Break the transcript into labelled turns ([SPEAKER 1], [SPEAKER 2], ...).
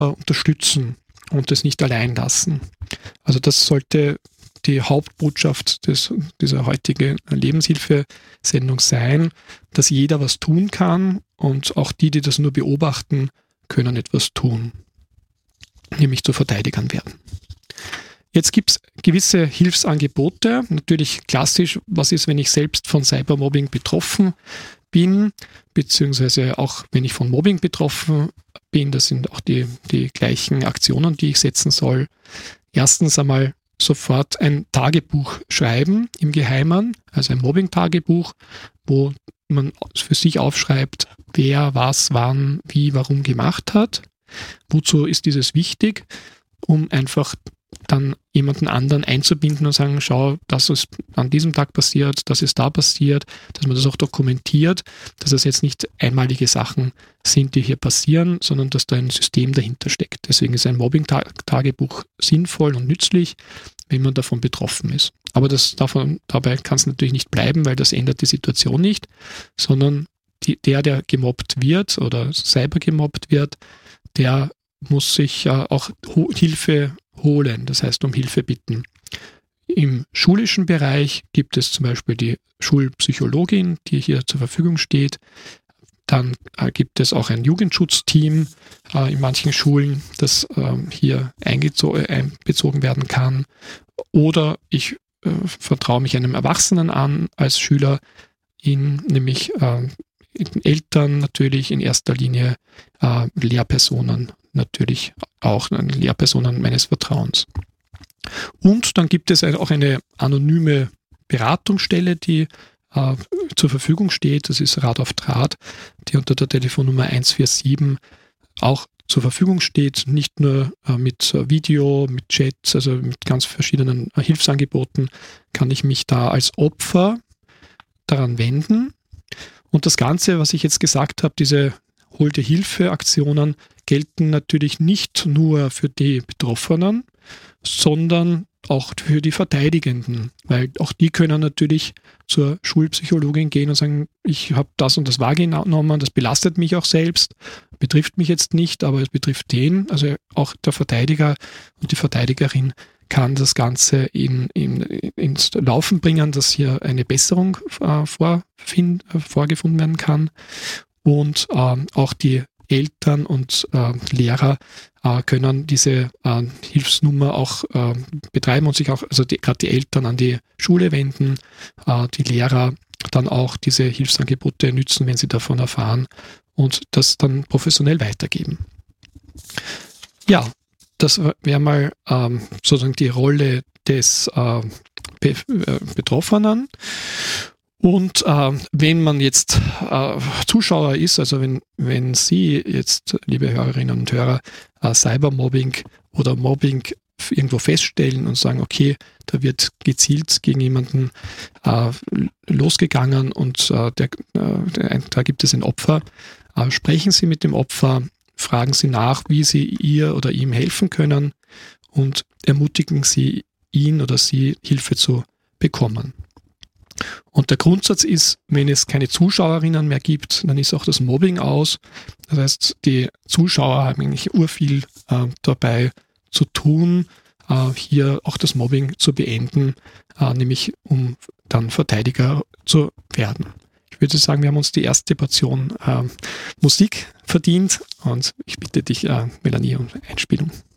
[SPEAKER 1] unterstützen und es nicht allein lassen. Also das sollte die Hauptbotschaft dieser heutigen Lebenshilfesendung sein, dass jeder was tun kann und auch die das nur beobachten, können etwas tun, nämlich zu Verteidigern werden. Jetzt gibt es gewisse Hilfsangebote. Natürlich klassisch, was ist, wenn ich selbst von Cybermobbing betroffen bin, beziehungsweise auch wenn ich von Mobbing betroffen bin, das sind auch die gleichen Aktionen, die ich setzen soll. Erstens einmal sofort ein Tagebuch schreiben im Geheimen, also ein Mobbing-Tagebuch, wo man für sich aufschreibt, wer, was, wann, wie, warum gemacht hat. Wozu ist dieses wichtig? Um einfach dann jemanden anderen einzubinden und sagen, schau, das ist an diesem Tag passiert, das ist da passiert, dass man das auch dokumentiert, dass es jetzt nicht einmalige Sachen sind, die hier passieren, sondern dass da ein System dahinter steckt. Deswegen ist ein Mobbing-Tagebuch sinnvoll und nützlich, wenn man davon betroffen ist. Aber dabei kann es natürlich nicht bleiben, weil das ändert die Situation nicht, sondern der gemobbt wird oder cybergemobbt wird, der muss sich auch Hilfe holen, das heißt um Hilfe bitten. Im schulischen Bereich gibt es zum Beispiel die Schulpsychologin, die hier zur Verfügung steht. Dann gibt es auch ein Jugendschutzteam in manchen Schulen, das hier einbezogen werden kann. Oder ich vertraue mich einem Erwachsenen an als Schüler, nämlich Eltern natürlich in erster Linie, Lehrpersonen natürlich auch, Lehrpersonen meines Vertrauens. Und dann gibt es auch eine anonyme Beratungsstelle, die zur Verfügung steht. Das ist Rat auf Draht, die unter der Telefonnummer 147 auch zur Verfügung steht, nicht nur mit Video, mit Chat, also mit ganz verschiedenen Hilfsangeboten, kann ich mich da als Opfer daran wenden. Und das Ganze, was ich jetzt gesagt habe, diese Hol-dir-Hilfe-Aktionen gelten natürlich nicht nur für die Betroffenen, sondern auch für die Verteidigenden, weil auch die können natürlich zur Schulpsychologin gehen und sagen, ich habe das und das wahrgenommen, das belastet mich auch selbst, betrifft mich jetzt nicht, aber es betrifft den, also auch der Verteidiger und die Verteidigerin kann das Ganze ins Laufen bringen, dass hier eine Besserung vorgefunden werden kann und auch die Eltern und Lehrer können diese Hilfsnummer auch betreiben und sich auch, also gerade die Eltern an die Schule wenden, die Lehrer dann auch diese Hilfsangebote nützen, wenn sie davon erfahren und das dann professionell weitergeben. Ja, das wäre mal sozusagen die Rolle des Betroffenen. Und wenn man jetzt Zuschauer ist, also wenn Sie jetzt, liebe Hörerinnen und Hörer, Cybermobbing oder Mobbing irgendwo feststellen und sagen, okay, da wird gezielt gegen jemanden losgegangen und da gibt es ein Opfer, sprechen Sie mit dem Opfer, fragen Sie nach, wie Sie ihr oder ihm helfen können und ermutigen Sie ihn oder sie, Hilfe zu bekommen. Und der Grundsatz ist, wenn es keine Zuschauerinnen mehr gibt, dann ist auch das Mobbing aus. Das heißt, die Zuschauer haben eigentlich urviel dabei zu tun, hier auch das Mobbing zu beenden, nämlich um dann Verteidiger zu werden. Ich würde sagen, wir haben uns die erste Portion Musik verdient und ich bitte dich, Melanie, um Einspielung.